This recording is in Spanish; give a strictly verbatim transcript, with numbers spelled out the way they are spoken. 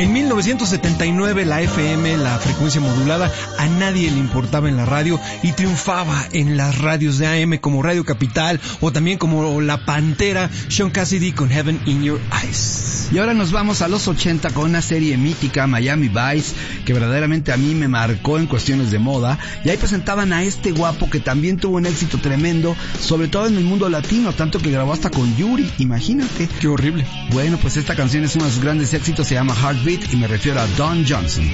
En mil novecientos setenta y nueve la F M, la frecuencia modulada, a nadie le importaba en la radio y triunfaba en las radios de A M como Radio Capital o también como La Pantera, Sean Cassidy con Heaven in Your Eyes. Y ahora nos vamos a los ochenta con una serie mítica, Miami Vice, que verdaderamente a mí me marcó en cuestiones de moda. Y ahí presentaban a este guapo que también tuvo un éxito tremendo, sobre todo en el mundo latino, tanto que grabó hasta con Yuri, imagínate. Qué horrible. Bueno, pues esta canción es uno de sus grandes éxitos, se llama Heartbeat y me refiero a Don Johnson.